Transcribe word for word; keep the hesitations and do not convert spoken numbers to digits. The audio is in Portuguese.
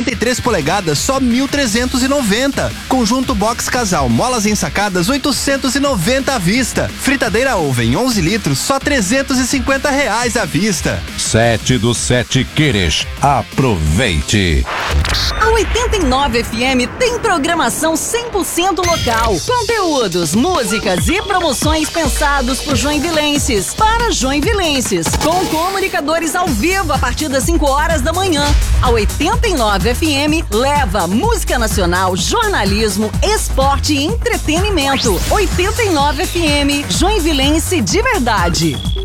quarenta e três polegadas, só mil trezentos e noventa. Conjunto box casal, molas ensacadas, oitocentos e noventa à vista. Fritadeira oven, onze litros, só trezentos e cinquenta reais à vista. Sete do Sete Queres. Aproveite! A oitenta e nove F M tem programação cem por cento local. Conteúdos, músicas e promoções pensados por joinvilenses, para joinvilenses. Com comunicadores ao vivo a partir das cinco horas da manhã. A oitenta e nove F M leva música nacional, jornalismo, esporte e entretenimento. oitenta e nove F M, Joinvilense de verdade.